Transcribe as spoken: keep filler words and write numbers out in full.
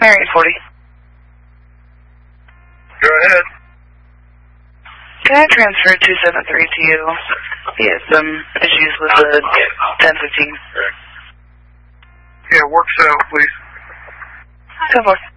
Marion forty. Go ahead. Can I transfer two seven three to you? He has some issues with the ten fifteen. Yeah, work cell, please. Come on.